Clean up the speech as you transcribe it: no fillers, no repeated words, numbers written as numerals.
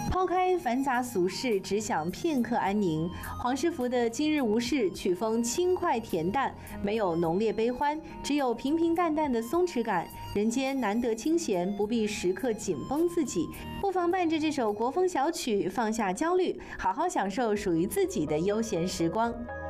抛开繁杂俗事，只想片刻安宁。黄世福的《今日无事》曲风轻快恬淡，没有浓烈悲欢，只有平平淡淡的松弛感。人间难得清闲，不必时刻紧绷自己，不妨伴着这首国风小曲，放下焦虑，好好享受属于自己的悠闲时光。